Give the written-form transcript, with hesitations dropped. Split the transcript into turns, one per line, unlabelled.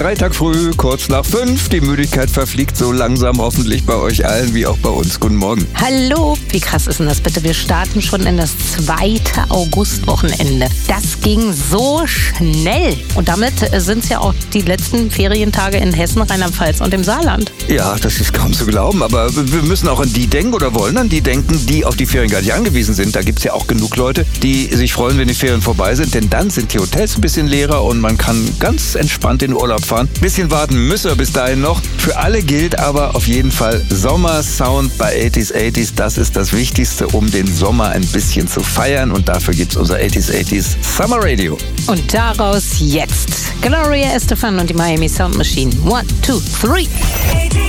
Freitag früh, kurz nach 5. Die Müdigkeit verfliegt so langsam, hoffentlich bei euch allen wie auch bei uns. Guten Morgen.
Hallo, wie krass ist denn das bitte? Wir starten schon in das 2. Augustwochenende. Das ging so schnell. Und damit sind es ja auch die letzten Ferientage in Hessen, Rheinland-Pfalz und im Saarland.
Ja, das ist kaum zu glauben, aber wir müssen auch an die denken oder wollen an die denken, die auf die Ferien gar nicht angewiesen sind. Da gibt es ja auch genug Leute, die sich freuen, wenn die Ferien vorbei sind, denn dann sind die Hotels ein bisschen leerer und man kann ganz entspannt in den Urlaub fahren. Bisschen warten müssen wir bis dahin noch. Für alle gilt aber auf jeden Fall Sommersound bei 80s. Das ist das Wichtigste, um den Sommer ein bisschen zu feiern, und dafür gibt es unser 80s Summer Radio.
Und daraus jetzt Gloria Estefan und die Miami Sound Machine. 1, 2, 3.